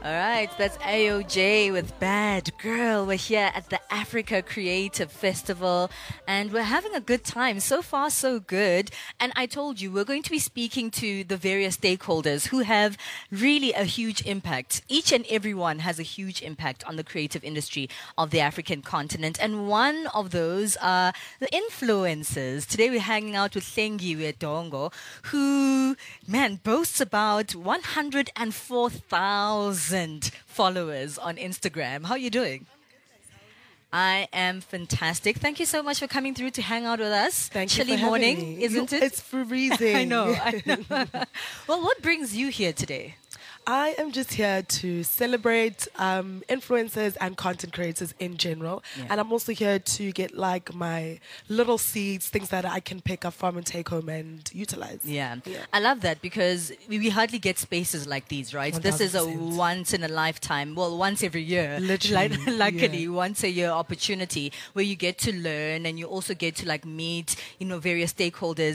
All right, that's AOJ with Bad Girl. We're here at the Africa Creative Festival and we're having a good time. So far, so good. And I told you, we're going to be speaking to the various stakeholders who have really a huge impact. Each and every one has a huge impact on the creative industry of the African continent. And one of those are the influencers. Today we're hanging out with Hlengiwe Dongo, who, man, boasts about 104,000 followers on Instagram. How are you doing? I am fantastic. Thank you so much for coming through to hang out with us. Thank you Chilly for having morning, me. isn't it? It's freezing. I know. Well, what brings you here today? I am just here to celebrate influencers and content creators in general. Yeah. And I'm also here to get like my little seeds, things that I can pick up from and take home and utilize. Yeah. I love that because we hardly get spaces like these, right? This is a 1000%. once in a lifetime, well, once every year. Literally, Luckily, yeah. once a year opportunity where you get to learn and you also get to like meet, various stakeholders